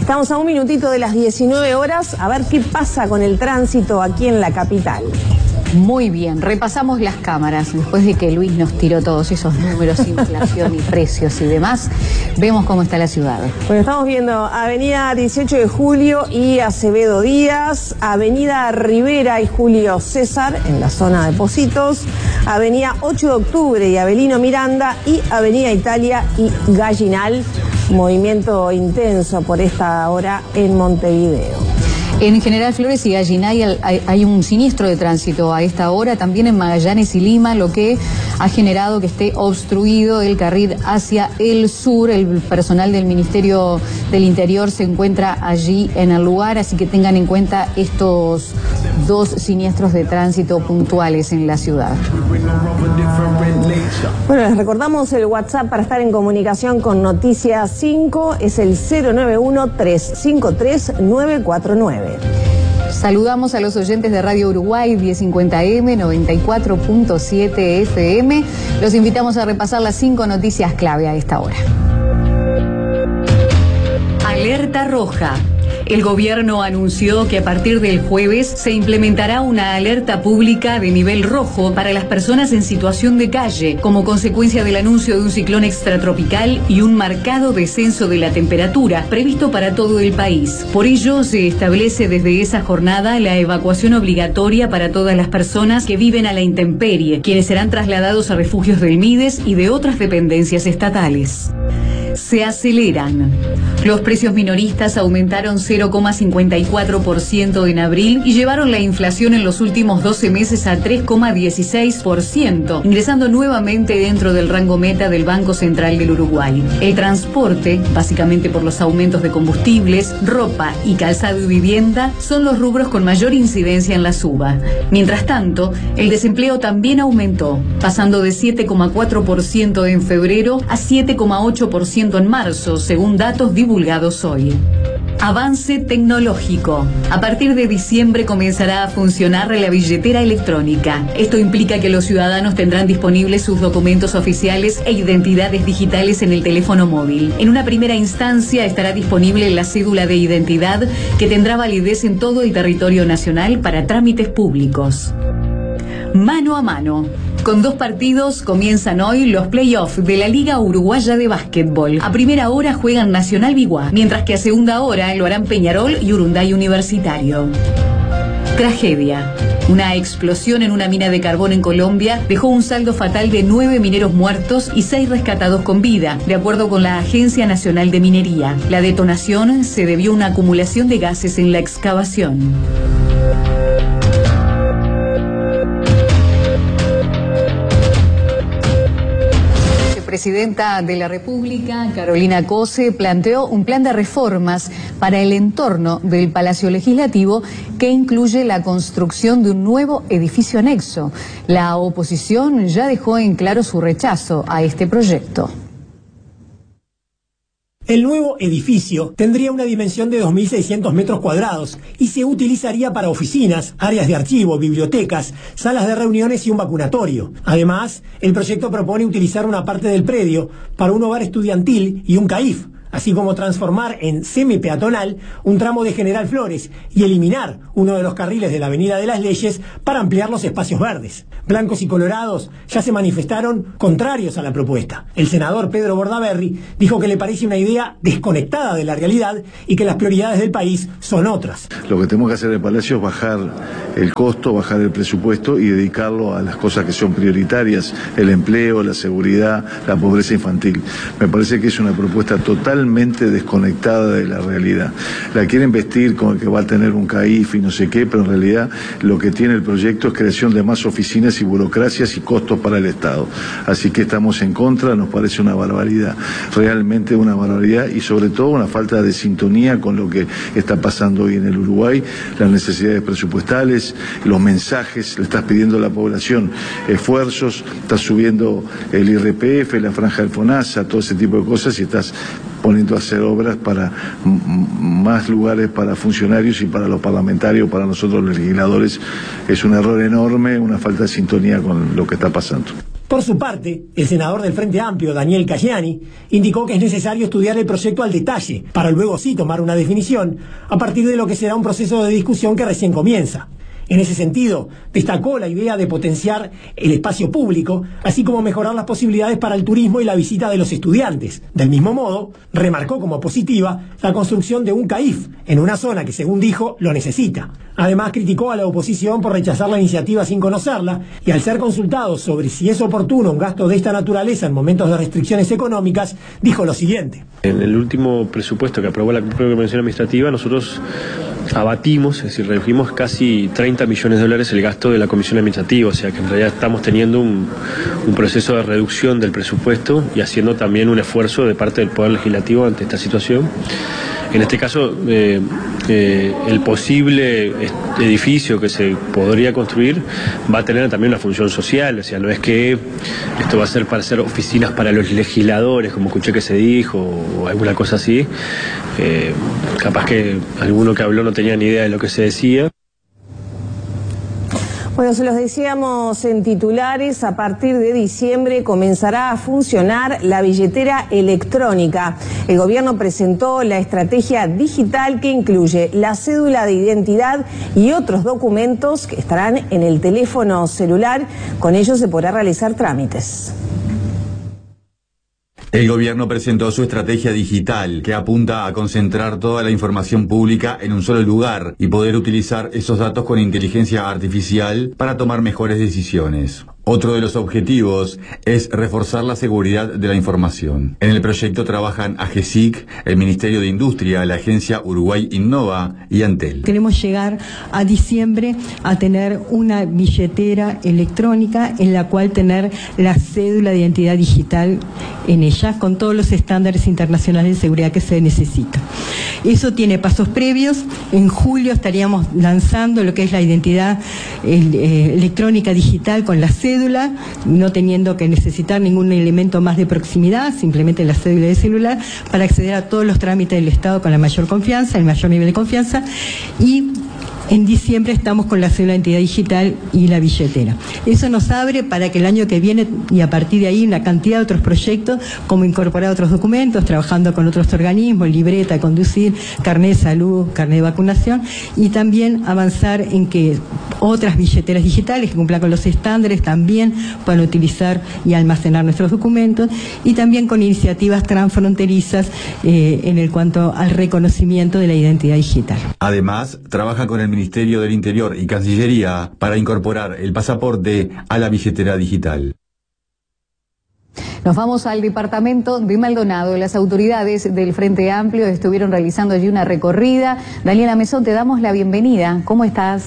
Estamos a un minutito de las 19 horas, a ver qué pasa con el tránsito aquí en la capital. Muy bien, repasamos las cámaras. Después de que Luis nos tiró todos esos números, inflación y precios y demás, vemos cómo está la ciudad. Bueno, estamos viendo Avenida 18 de Julio y Acevedo Díaz, Avenida Rivera y Julio César en la zona de Pocitos, Avenida 8 de Octubre y Avelino Miranda y Avenida Italia y Gallinal. Movimiento intenso por esta hora en Montevideo. En General Flores y Gallinal hay un siniestro de tránsito a esta hora, también en Magallanes y Lima, lo que ha generado que esté obstruido el carril hacia el sur. El personal del Ministerio del Interior se encuentra allí en el lugar, así que tengan en cuenta estos dos siniestros de tránsito puntuales en la ciudad. Bueno, les recordamos el WhatsApp para estar en comunicación con Noticias 5, es el 091-353-949. Saludamos a los oyentes de Radio Uruguay 1050M, 94.7 FM. Los invitamos a repasar las 5 noticias clave a esta hora. Alerta roja. El gobierno anunció que a partir del jueves se implementará una alerta pública de nivel rojo para las personas en situación de calle, como consecuencia del anuncio de un ciclón extratropical y un marcado descenso de la temperatura previsto para todo el país. Por ello, se establece desde esa jornada la evacuación obligatoria para todas las personas que viven a la intemperie, quienes serán trasladados a refugios del MIDES y de otras dependencias estatales. Se aceleran. Los precios minoristas aumentaron 0,54% en abril y llevaron la inflación en los últimos 12 meses a 3,16%, ingresando nuevamente dentro del rango meta del Banco Central del Uruguay. El transporte, básicamente por los aumentos de combustibles, ropa y calzado y vivienda, son los rubros con mayor incidencia en la suba. Mientras tanto, el desempleo también aumentó, pasando de 7,4% en febrero a 7,8% en marzo, según datos divulgados hoy. Avance tecnológico. A partir de diciembre comenzará a funcionar la billetera electrónica. Esto implica que los ciudadanos tendrán disponibles sus documentos oficiales e identidades digitales en el teléfono móvil. En una primera instancia estará disponible la cédula de identidad, que tendrá validez en todo el territorio nacional para trámites públicos. Mano a mano. Con 2 partidos comienzan hoy los playoffs de la Liga Uruguaya de Básquetbol. A primera hora juegan Nacional Biguá, mientras que a segunda hora lo harán Peñarol y Urunday Universitario. Tragedia. Una explosión en una mina de carbón en Colombia dejó un saldo fatal de 9 mineros muertos y 6 rescatados con vida, de acuerdo con la Agencia Nacional de Minería. La detonación se debió a una acumulación de gases en la excavación. Presidenta de la República, Carolina Cose, planteó un plan de reformas para el entorno del Palacio Legislativo que incluye la construcción de un nuevo edificio anexo. La oposición ya dejó en claro su rechazo a este proyecto. El nuevo edificio tendría una dimensión de 2.600 metros cuadrados y se utilizaría para oficinas, áreas de archivo, bibliotecas, salas de reuniones y un vacunatorio. Además, el proyecto propone utilizar una parte del predio para un hogar estudiantil y un CAIF, así como transformar en semipeatonal un tramo de General Flores y eliminar uno de los carriles de la Avenida de las Leyes para ampliar los espacios verdes. Blancos y colorados ya se manifestaron contrarios a la propuesta. El senador Pedro Bordaberry dijo que le parece una idea desconectada de la realidad y que las prioridades del país son otras. Lo que tenemos que hacer en el Palacio es bajar el costo, bajar el presupuesto y dedicarlo a las cosas que son prioritarias, el empleo, la seguridad, la pobreza infantil. Me parece que es una propuesta totalmente desconectada de la realidad. La quieren vestir como que va a tener un CAIF y no sé qué, pero en realidad lo que tiene el proyecto es creación de más oficinas y burocracias y costos para el Estado. Así que estamos en contra, nos parece una barbaridad, realmente una barbaridad y sobre todo una falta de sintonía con lo que está pasando hoy en el Uruguay, las necesidades presupuestales, los mensajes, le estás pidiendo a la población esfuerzos, estás subiendo el IRPF, la franja del FONASA, todo ese tipo de cosas y estás poniendo a hacer obras para más lugares para funcionarios y para los parlamentarios, para nosotros los legisladores. Es un error enorme, una falta de sintonía con lo que está pasando. Por su parte, el senador del Frente Amplio, Daniel Cayani, indicó que es necesario estudiar el proyecto al detalle, para luego sí tomar una definición, a partir de lo que será un proceso de discusión que recién comienza. En ese sentido, destacó la idea de potenciar el espacio público, así como mejorar las posibilidades para el turismo y la visita de los estudiantes. Del mismo modo, remarcó como positiva la construcción de un CAIF en una zona que, según dijo, lo necesita. Además, criticó a la oposición por rechazar la iniciativa sin conocerla y, al ser consultado sobre si es oportuno un gasto de esta naturaleza en momentos de restricciones económicas, dijo lo siguiente. En el último presupuesto que aprobó la Convención Administrativa, nosotros abatimos, es decir, redujimos casi 30 millones de dólares el gasto de la Comisión Administrativa, o sea que en realidad estamos teniendo un proceso de reducción del presupuesto y haciendo también un esfuerzo de parte del Poder Legislativo ante esta situación. En este caso, el posible edificio que se podría construir va a tener también una función social, o sea, no es que esto va a ser para hacer oficinas para los legisladores, como escuché que se dijo, o alguna cosa así. Capaz que alguno que habló no tenía ni idea de lo que se decía. Bueno, se los decíamos en titulares, a partir de diciembre comenzará a funcionar la billetera electrónica. El gobierno presentó la estrategia digital que incluye la cédula de identidad y otros documentos que estarán en el teléfono celular. Con ello se podrá realizar trámites. El gobierno presentó su estrategia digital, que apunta a concentrar toda la información pública en un solo lugar y poder utilizar esos datos con inteligencia artificial para tomar mejores decisiones. Otro de los objetivos es reforzar la seguridad de la información. En el proyecto trabajan AGESIC, el Ministerio de Industria, la agencia Uruguay Innova y Antel. Queremos llegar a diciembre a tener una billetera electrónica en la cual tener la cédula de identidad digital en ella, con todos los estándares internacionales de seguridad que se necesita. Eso tiene pasos previos. En julio estaríamos lanzando lo que es la identidad electrónica digital con la cédula, no teniendo que necesitar ningún elemento más de proximidad, simplemente la cédula de celular, para acceder a todos los trámites del Estado con la mayor confianza, el mayor nivel de confianza. Y en diciembre estamos con la cédula de identidad digital y la billetera. Eso nos abre para que el año que viene, y a partir de ahí, una cantidad de otros proyectos, como incorporar otros documentos, trabajando con otros organismos, libreta de conducir, carnet de salud, carnet de vacunación, y también avanzar en que otras billeteras digitales que cumplan con los estándares también puedan utilizar y almacenar nuestros documentos, y también con iniciativas transfronterizas en el cuanto al reconocimiento de la identidad digital. Además, trabaja con el Ministerio del Interior y Cancillería para incorporar el pasaporte a la billetera digital. Nos vamos al departamento de Maldonado. Las autoridades del Frente Amplio estuvieron realizando allí una recorrida. Daniela Mesón, te damos la bienvenida. ¿Cómo estás?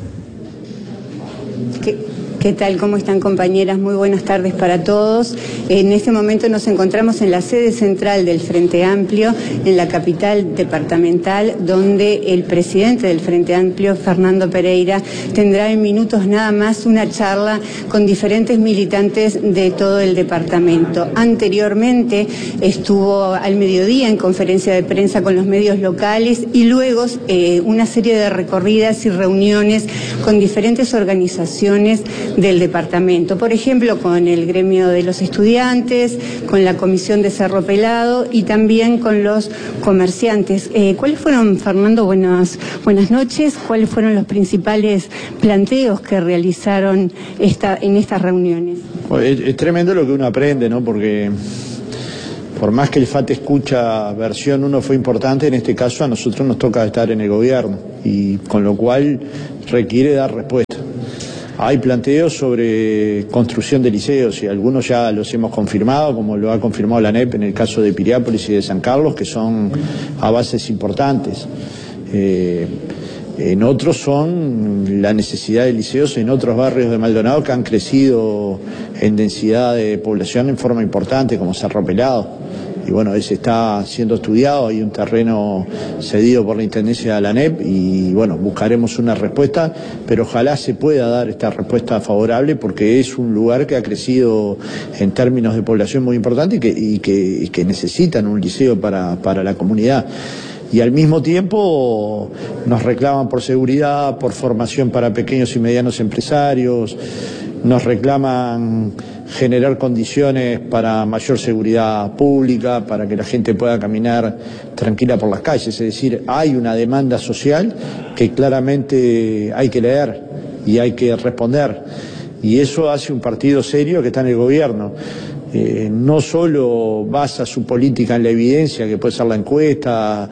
¿Qué tal? ¿Cómo están, compañeras? Muy buenas tardes para todos. En este momento nos encontramos en la sede central del Frente Amplio, en la capital departamental, donde el presidente del Frente Amplio, Fernando Pereira, tendrá en minutos nada más una charla con diferentes militantes de todo el departamento. Anteriormente estuvo al mediodía en conferencia de prensa con los medios locales y luego una serie de recorridas y reuniones con diferentes organizaciones del departamento, por ejemplo con el gremio de los estudiantes, con la comisión de Cerro Pelado y también con los comerciantes. ¿Cuáles fueron, Fernando? Buenas noches. ¿Cuáles fueron los principales planteos que realizaron en estas reuniones? Es tremendo lo que uno aprende, ¿no? Porque por más que el FAT escucha versión 1 fue importante, en este caso a nosotros nos toca estar en el gobierno y con lo cual requiere dar respuesta. Hay planteos sobre construcción de liceos y algunos ya los hemos confirmado, como lo ha confirmado la ANEP en el caso de Piriápolis y de San Carlos, que son avances importantes. En otros son la necesidad de liceos en otros barrios de Maldonado que han crecido en densidad de población en forma importante, como Cerro Pelado. Y bueno, ese está siendo estudiado, hay un terreno cedido por la Intendencia de la ANEP y bueno, buscaremos una respuesta, pero ojalá se pueda dar esta respuesta favorable porque es un lugar que ha crecido en términos de población muy importante y que necesitan un liceo para la comunidad. Y al mismo tiempo nos reclaman por seguridad, por formación para pequeños y medianos empresarios. nos reclaman generar condiciones para mayor seguridad pública, para que la gente pueda caminar tranquila por las calles. Es decir, hay una demanda social que claramente hay que leer y hay que responder. Y eso hace un partido serio que está en el gobierno. No solo basa su política en la evidencia, que puede ser la encuesta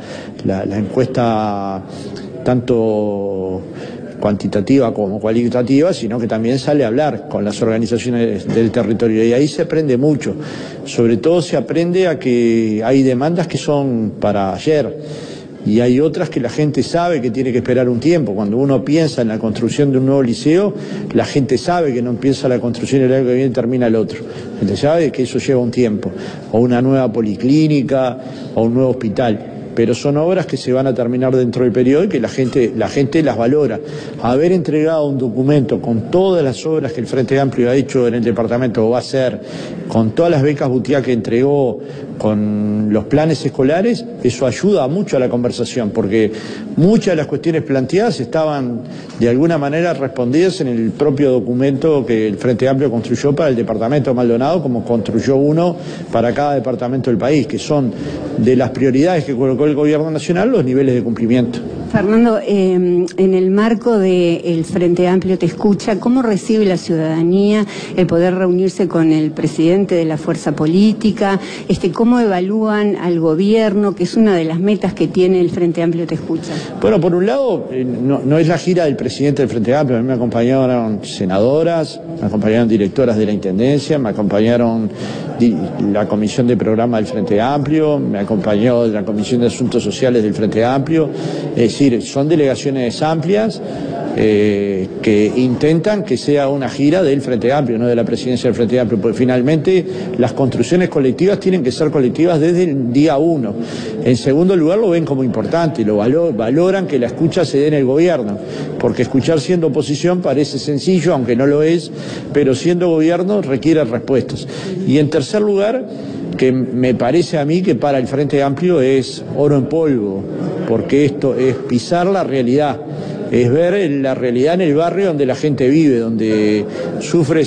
tanto cuantitativa como cualitativa, sino que también sale a hablar con las organizaciones del territorio, y ahí se aprende mucho. Sobre todo se aprende a que hay demandas que son para ayer y hay otras que la gente sabe que tiene que esperar un tiempo. Cuando uno piensa en la construcción de un nuevo liceo, la gente sabe que no empieza la construcción el año que viene y termina el otro. La gente sabe que eso lleva un tiempo, o una nueva policlínica o un nuevo hospital. Pero son obras que se van a terminar dentro del periodo y que la gente las valora. Haber entregado un documento con todas las obras que el Frente Amplio ha hecho en el departamento, o va a hacer, con todas las becas Butiá que entregó, con los planes escolares, eso ayuda mucho a la conversación, porque muchas de las cuestiones planteadas estaban de alguna manera respondidas en el propio documento que el Frente Amplio construyó para el departamento de Maldonado, como construyó uno para cada departamento del país, que son de las prioridades que colocó el Gobierno Nacional, los niveles de cumplimiento. Fernando, en el marco del Frente Amplio Te Escucha, ¿cómo recibe la ciudadanía el poder reunirse con el presidente de la fuerza política? ¿Cómo evalúan al gobierno, que es una de las metas que tiene el Frente Amplio Te Escucha? Bueno, por un lado, no es la gira del presidente del Frente Amplio. A mí me acompañaron senadoras, me acompañaron directoras de la Intendencia, me acompañaron la Comisión de Programa del Frente Amplio, me acompañó la Comisión de Asuntos Sociales del Frente Amplio. Es decir, son delegaciones amplias que intentan que sea una gira del Frente Amplio, no de la presidencia del Frente Amplio, porque finalmente las construcciones colectivas tienen que ser colectivas desde el día 1. En segundo lugar, lo ven como importante, valoran que la escucha se dé en el gobierno, porque escuchar siendo oposición parece sencillo, aunque no lo es, pero siendo gobierno requiere respuestas. Y en tercer lugar, que me parece a mí que para el Frente Amplio es oro en polvo, porque esto es pisar la realidad, es ver la realidad en el barrio donde la gente vive, donde sufre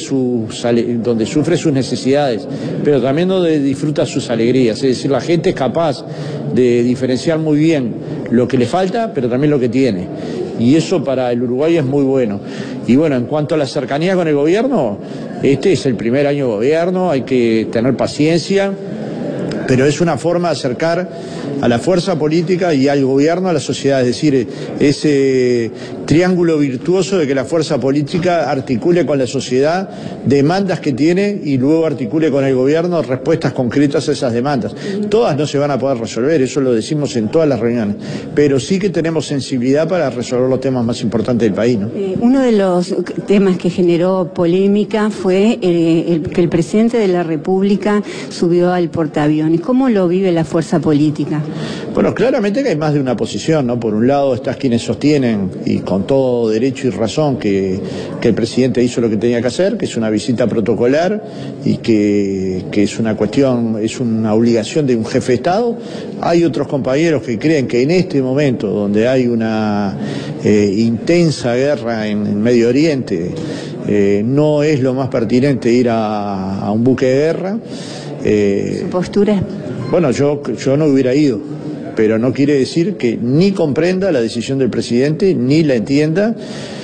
sus necesidades, pero también donde disfruta sus alegrías. Es decir, la gente es capaz de diferenciar muy bien lo que le falta, pero también lo que tiene. Y eso para el Uruguay es muy bueno. Y bueno, en cuanto a la cercanía con el gobierno, este es el primer año de gobierno, hay que tener paciencia, pero es una forma de acercar a la fuerza política y al gobierno a la sociedad, es decir, ese triángulo virtuoso de que la fuerza política articule con la sociedad demandas que tiene y luego articule con el gobierno respuestas concretas a esas demandas. Todas no se van a poder resolver, eso lo decimos en todas las reuniones, pero sí que tenemos sensibilidad para resolver los temas más importantes del país, ¿no? Uno de los temas que generó polémica fue que el presidente de la República subió al portaaviones. ¿Cómo lo vive la fuerza política? Bueno, claramente que hay más de una posición, ¿no? Por un lado estás quienes sostienen, y con todo derecho y razón, que el presidente hizo lo que tenía que hacer, que es una visita protocolar y que es una cuestión, es una obligación de un jefe de Estado. Hay otros compañeros que creen que en este momento, donde hay una intensa guerra en Medio Oriente, no es lo más pertinente ir a un buque de guerra. ¿Su postura? Bueno, yo no hubiera ido, pero no quiere decir que ni comprenda la decisión del presidente, ni la entienda,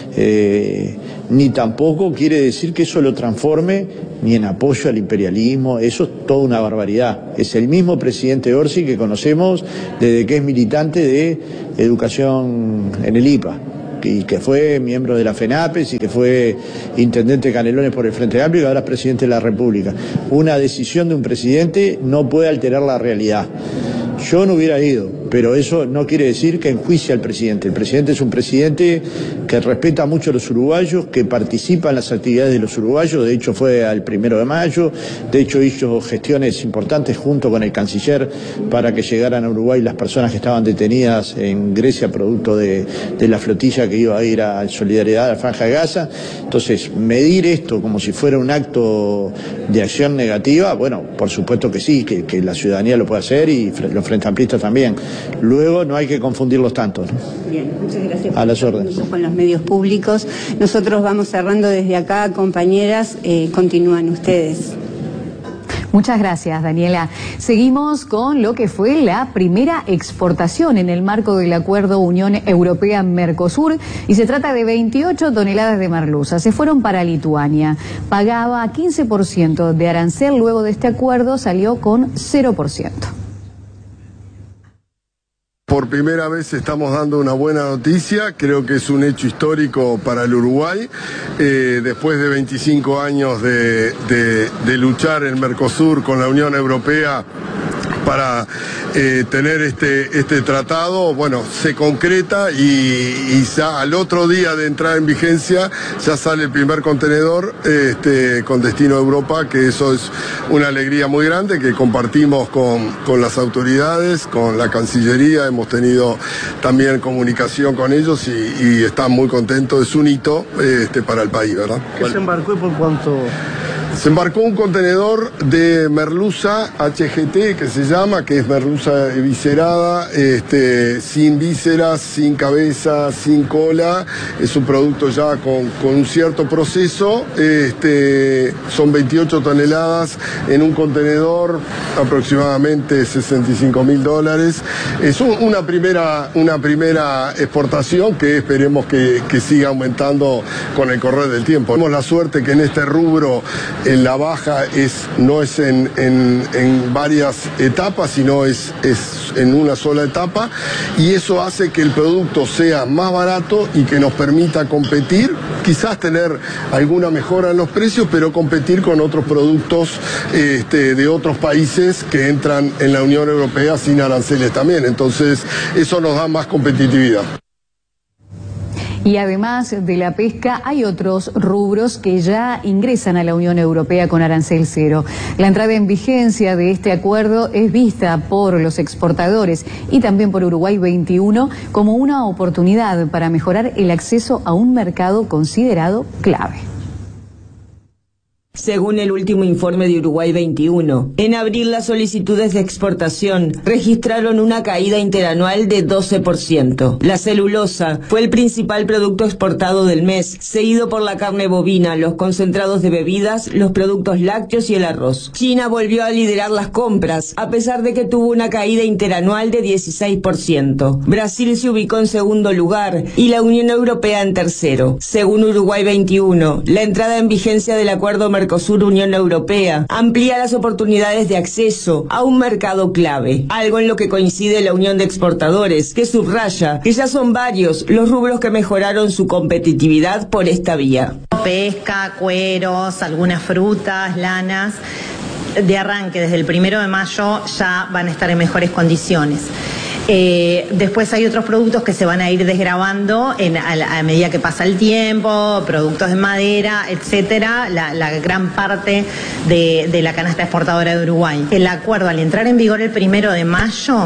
ni tampoco quiere decir que eso lo transforme ni en apoyo al imperialismo. Eso es toda una barbaridad. Es el mismo presidente Orsi que conocemos desde que es militante de educación en el IPA, y que fue miembro de la FENAPES y que fue intendente de Canelones por el Frente Amplio y ahora es presidente de la República. Una decisión de un presidente no puede alterar la realidad. Yo no hubiera ido, pero eso no quiere decir que enjuicie al presidente. El presidente es un presidente que respeta mucho a los uruguayos, que participa en las actividades de los uruguayos. De hecho fue al 1 de mayo, de hecho hizo gestiones importantes junto con el canciller para que llegaran a Uruguay las personas que estaban detenidas en Grecia producto de la flotilla que iba a ir a solidaridad a la Franja de Gaza. Entonces, medir esto como si fuera un acto de acción negativa, bueno, por supuesto que sí, que la ciudadanía lo puede hacer y los Frente Amplista también. Luego no hay que confundirlos tanto, ¿no? Bien, muchas gracias. A las órdenes. Con los medios públicos. Nosotros vamos cerrando desde acá, compañeras, continúan ustedes. Muchas gracias, Daniela. Seguimos con lo que fue la primera exportación en el marco del acuerdo Unión Europea-Mercosur y se trata de 28 toneladas de merluza. Se fueron para Lituania. Pagaba 15% de arancel, luego de este acuerdo salió con 0%. Por primera vez estamos dando una buena noticia, creo que es un hecho histórico para el Uruguay. Después de 25 años de luchar el Mercosur con la Unión Europea para tener este tratado, bueno, se concreta y ya al otro día de entrar en vigencia ya sale el primer contenedor con destino a Europa, que eso es una alegría muy grande que compartimos con las autoridades, con la Cancillería, hemos tenido también comunicación con ellos y están muy contentos, es un hito para el país, ¿verdad? ¿Qué se embarcó y por cuánto? Se embarcó un contenedor de merluza HGT, que se llama, que es merluza viscerada, sin vísceras, sin cabeza, sin cola. Es un producto ya con un cierto proceso. Son 28 toneladas en un contenedor, aproximadamente $65.000. Es una primera exportación que esperemos que siga aumentando con el correr del tiempo. Tenemos la suerte que en este rubro la baja no es en varias etapas, sino es en una sola etapa, y eso hace que el producto sea más barato y que nos permita competir, quizás tener alguna mejora en los precios, pero competir con otros productos de otros países que entran en la Unión Europea sin aranceles también. Entonces, eso nos da más competitividad. Y además de la pesca, hay otros rubros que ya ingresan a la Unión Europea con arancel cero. La entrada en vigencia de este acuerdo es vista por los exportadores y también por Uruguay 21 como una oportunidad para mejorar el acceso a un mercado considerado clave. Según el último informe de Uruguay 21, en abril las solicitudes de exportación registraron una caída interanual de 12%. La celulosa fue el principal producto exportado del mes, seguido por la carne bovina, los concentrados de bebidas, los productos lácteos y el arroz. China volvió a liderar las compras, a pesar de que tuvo una caída interanual de 16%. Brasil se ubicó en segundo lugar y la Unión Europea en tercero. Según Uruguay 21, la entrada en vigencia del acuerdo Mercosur-Unión Europea amplía las oportunidades de acceso a un mercado clave, algo en lo que coincide la Unión de Exportadores, que subraya que ya son varios los rubros que mejoraron su competitividad por esta vía. Pesca, cueros, algunas frutas, lanas. De arranque, desde el 1 de mayo ya van a estar en mejores condiciones. Después hay otros productos que se van a ir desgravando a medida que pasa el tiempo, productos de madera, etcétera, la gran parte de la canasta exportadora de Uruguay. El acuerdo, al entrar en vigor el 1 de mayo,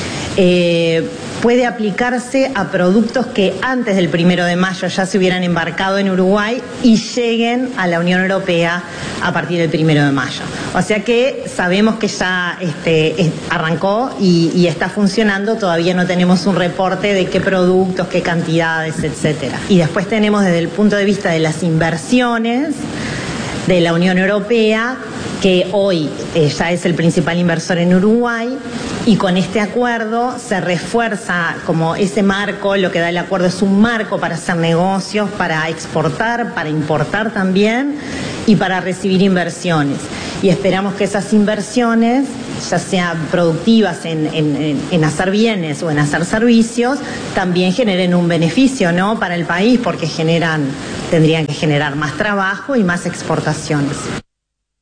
puede aplicarse a productos que antes del 1 de mayo ya se hubieran embarcado en Uruguay y lleguen a la Unión Europea a partir del 1 de mayo. O sea que sabemos que ya arrancó y está funcionando, todavía no tenemos un reporte de qué productos, qué cantidades, etcétera. Y después tenemos desde el punto de vista de las inversiones de la Unión Europea, que hoy ya es el principal inversor en Uruguay, y con este acuerdo se refuerza como ese marco. Lo que da el acuerdo es un marco para hacer negocios, para exportar, para importar también y para recibir inversiones. Y esperamos que esas inversiones, ya sean productivas en hacer bienes o en hacer servicios, también generen un beneficio, ¿no?, para el país, porque tendrían que generar más trabajo y más exportaciones.